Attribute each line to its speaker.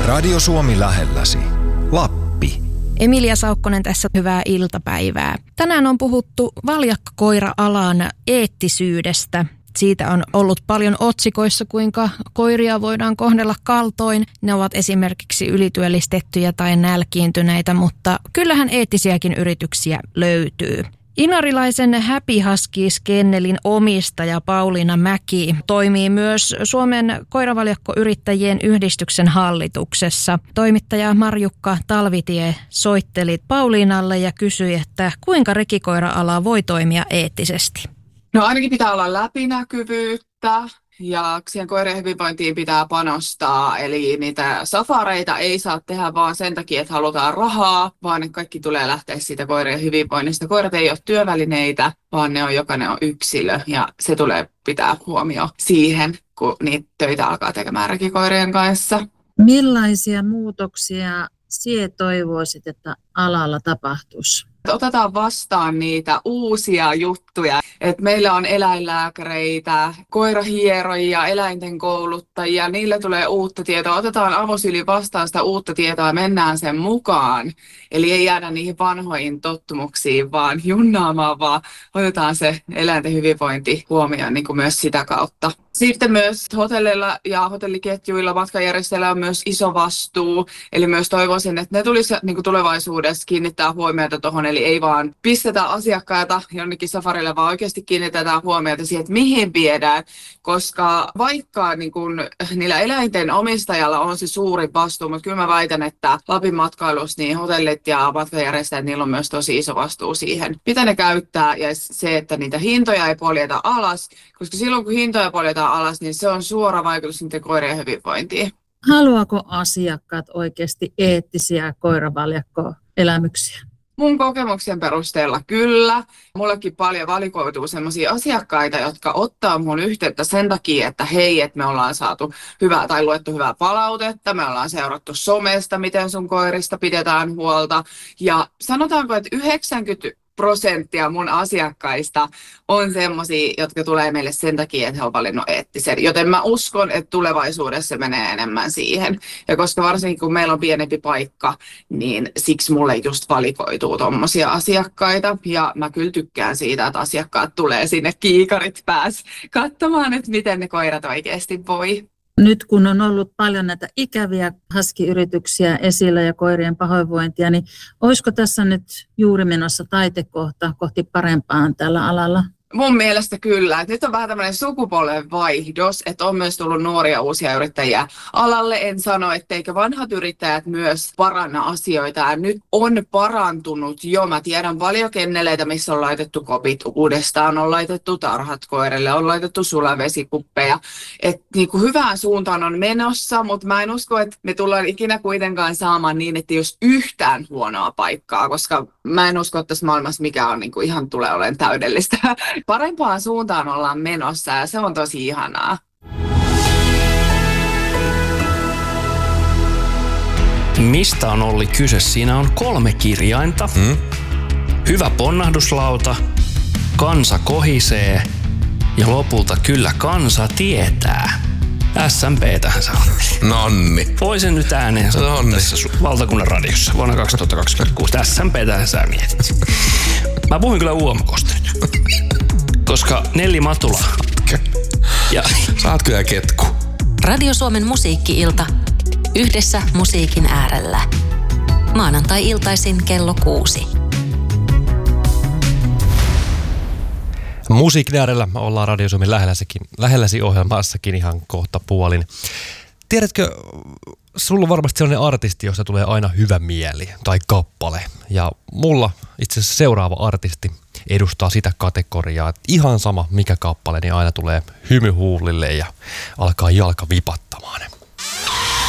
Speaker 1: Radio Suomi lähelläsi. Lappi.
Speaker 2: Emilia Saukkonen tässä, hyvää iltapäivää. Tänään on puhuttu valjakkokoira-alan eettisyydestä. Siitä on ollut paljon otsikoissa, kuinka koiria voidaan kohdella kaltoin. Ne ovat esimerkiksi ylityöllistettyjä tai nälkiintyneitä, mutta kyllähän eettisiäkin yrityksiä löytyy. Inarilaisen Happy Huskies -kennelin omistaja Pauliina Mäki toimii myös Suomen koiravaljakkoyrittäjien yhdistyksen hallituksessa. Toimittaja Marjukka Talvitie soitteli Pauliinalle ja kysyi, että kuinka rekikoira-ala voi toimia eettisesti.
Speaker 3: No ainakin pitää olla läpinäkyvyyttä ja siihen koirien hyvinvointiin pitää panostaa. Eli niitä safareita ei saa tehdä vaan sen takia, että halutaan rahaa, vaan ne kaikki tulee lähteä siitä koirien hyvinvoinnista. Koirat ei ole työvälineitä, vaan jokainen on yksilö ja se tulee pitää huomioon siihen, kun niitä töitä alkaa tekemään rekikoirien kanssa.
Speaker 4: Millaisia muutoksia sinä toivoisit, että alalla tapahtuisi?
Speaker 3: Otetaan vastaan niitä uusia juttuja. Et meillä on eläinlääkäreitä, koirahierojia, eläinten kouluttajia, niille tulee uutta tietoa. Otetaan avosyliin vastaan sitä uutta tietoa ja mennään sen mukaan. Eli ei jäädä niihin vanhoihin tottumuksiin, vaan junnaamaan, vaan otetaan se eläinten hyvinvointi huomioon niin kuin myös sitä kautta. Sitten myös hotelleilla ja hotelliketjuilla matkanjärjestäjillä on myös iso vastuu. Eli myös toivoisin, että ne tulisi niin kuin tulevaisuudessa kiinnittää huomiota tuohon. Eli ei vaan pistetä asiakkaita jonnekin safarille, vaan oikeasti kiinnitetään huomiota siihen, että mihin viedään. Koska vaikka niin kuin niillä eläinten omistajalla on se suuri vastuu, mutta kyllä mä väitän, että Lapin matkailussa niin hotellit ja matkanjärjestäjät, niillä on myös tosi iso vastuu siihen, mitä ne käyttää. Ja se, että niitä hintoja ei poljeta alas, koska silloin kun hintoja poljetaan alas, niin se on suora vaikutus niiden koirien hyvinvointiin.
Speaker 4: Haluaako asiakkaat oikeasti eettisiä koiravaljakkoelämyksiä?
Speaker 3: Mun kokemuksen perusteella kyllä. Mullekin paljon valikoituu sellaisia asiakkaita, jotka ottaa mun yhteyttä sen takia, että hei, että me ollaan saatu hyvää tai luettu hyvää palautetta, me ollaan seurattu somesta, miten sun koirista pidetään huolta. Ja sanotaanko, että 90% mun asiakkaista on semmosia, jotka tulee meille sen takia, että he on valinnut eettisen. Joten mä uskon, että tulevaisuudessa menee enemmän siihen. Ja koska varsinkin kun meillä on pienempi paikka, niin siksi mulle just valikoituu tommosia asiakkaita. Ja mä kyllä tykkään siitä, että asiakkaat tulee sinne kiikarit pääs katsomaan, että miten ne koirat oikeasti voi.
Speaker 4: Nyt kun on ollut paljon näitä ikäviä husky-yrityksiä esillä ja koirien pahoinvointia, niin olisiko tässä nyt juuri menossa taitekohta kohti parempaan tällä alalla?
Speaker 3: Mun mielestä kyllä. Nyt on vähän tämmöinen sukupolven vaihdos, että on myös tullut nuoria uusia yrittäjiä alalle. En sano, etteikö vanhat yrittäjät myös paranna asioita. Ja nyt on parantunut jo. Mä tiedän paljon kenneleitä, missä on laitettu kopit uudestaan, on laitettu tarhat koirille, on laitettu sulavesikuppeja. Että niin kuin hyvään suuntaan on menossa, mutta mä en usko, että me tullaan ikinä kuitenkaan saamaan niin, että jos yhtään huonoa paikkaa, koska mä en usko, että tässä maailmassa mikä on niin kuin ihan tulee olemaan täydellistä. Parempaan suuntaan ollaan menossa ja se on tosi ihanaa.
Speaker 5: Mistä on Olli kyse? Siinä on 3 kirjainta. Hyvä ponnahduslauta, kansa kohisee ja lopulta kyllä kansa tietää. SMP:tähän se on.
Speaker 6: Nonni.
Speaker 5: Voisin nyt ääneen sanoa tässä valtakunnan radiossa vuonna 2026. SMP:tähän sä mietit. Mä puhuin kyllä UMK:sta nyt. Koska Nelli Matula. Ja
Speaker 6: sä oot kyllä ketku.
Speaker 7: Radio Suomen musiikki-ilta. Yhdessä musiikin äärellä. Maanantai-iltaisin kello 6.
Speaker 8: Musiikin äärellä ollaan Radio Suomen lähelläsi ohjelmassakin ihan kohta puolin. Tiedätkö, sulla on varmasti sellainen artisti, josta tulee aina hyvä mieli tai kappale. Ja mulla itse asiassa seuraava artisti edustaa sitä kategoriaa, että ihan sama mikä kappale, niin aina tulee hymy huulille ja alkaa jalka vipattamaan.